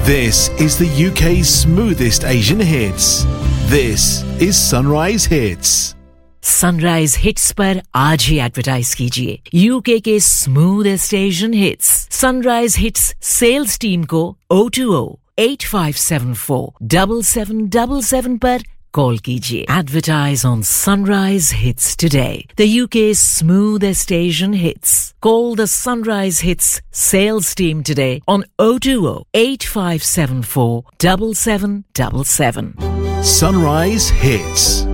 This is the UK's smoothest Asian hits. This is Sunrise Hits. Sunrise hits पर आज ही advertise कीजिए UK के smoothest Asian hits sunrise hits sales team को 020-8574-7777 पर call कीजिए advertise on sunrise hits today the UK smoothest Asian hits call the sunrise hits sales team today on 020-8574-7777 Sunrise Hits.